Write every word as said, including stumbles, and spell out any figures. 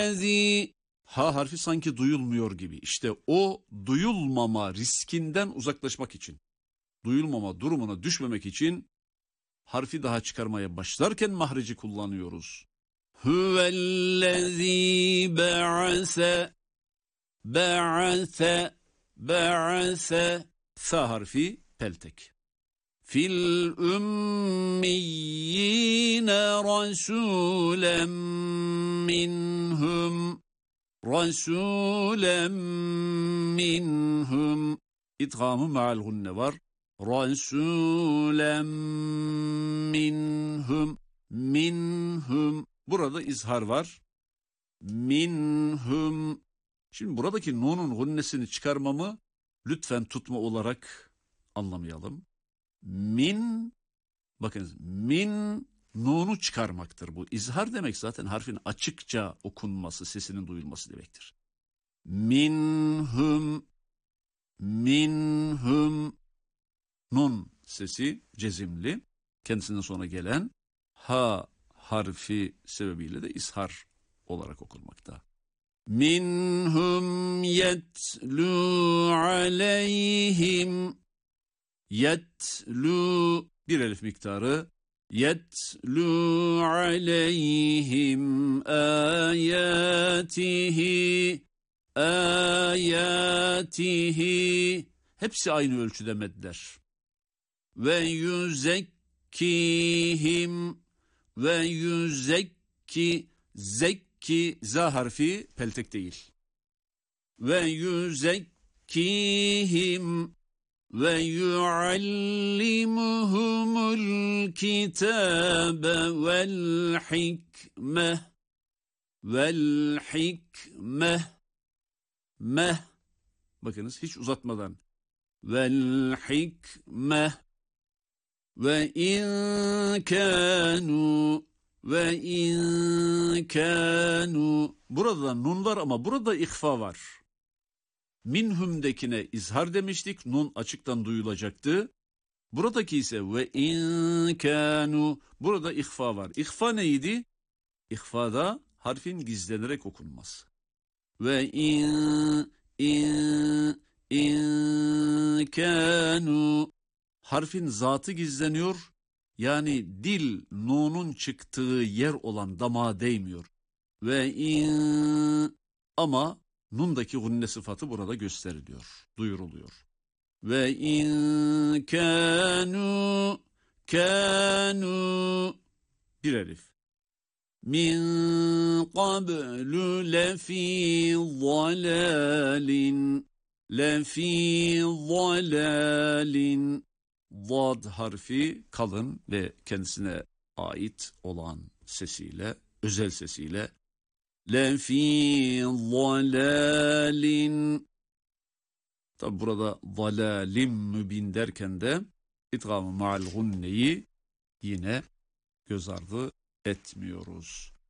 Huvellezî. Ha harfi sanki duyulmuyor gibi. İşte o duyulmama riskinden uzaklaşmak için, duyulmama durumuna düşmemek için harfi daha çıkarmaya başlarken mahreci kullanıyoruz. Huvellezî be'ase, be'ase, be'ase. Sa harfi peltek. Fil ümmiyine rasûlen minhum, rasûlen minhum. İdgamı ma'al gunne var. Rasûlen minhum, minhum. Burada izhar var. Minhum. Şimdi buradaki nunun gunnesini çıkarmamı lütfen tutma olarak anlamayalım. Min, bakınız, min nunu çıkarmaktır bu. İzhar demek zaten harfin açıkça okunması, sesinin duyulması demektir. Minhum, minhum. Nun sesi cezimli. Kendisinden sonra gelen ha harfi sebebiyle de izhar olarak okunmakta. Minhum yetlu aleyhim. Yetlu bir elif miktarı. Yetlu aleyhim ayatihi, ayatihi. Hepsi aynı ölçüde medler. Ve yüzekkihim, ve yüzekki, zekki, za harfi peltek değil. Ve yüzekkihim ve yuallimuhumul kitabe vel hikmeh, vel hikmeh, meh. Bakınız hiç uzatmadan. Vel hikmeh ve in kanu, ve in kanu. Burada nun var ama burada ihfa var. Minhum'dekine izhar demiştik. Nun açıktan duyulacaktı. Buradaki ise ve in kanu. Burada ihfa var. İhfa neydi? İhfada harfin gizlenerek okunması. Ve in, in, in kanu. Harfin zatı gizleniyor. Yani dil nunun çıktığı yer olan damağa değmiyor. Ve in, ama nundaki gunne sıfatı burada gösteriliyor, duyuruluyor. Ve in kanu, kanu bir elif. Min qablu lefî zalâlin, lefî zalâlin. Zad harfi kalın ve kendisine ait olan sesiyle, özel sesiyle lefî zalâlin. Tabi burada zalâlim mübin derken de idgâm-ı ma'al gunneyi yine göz ardı etmiyoruz.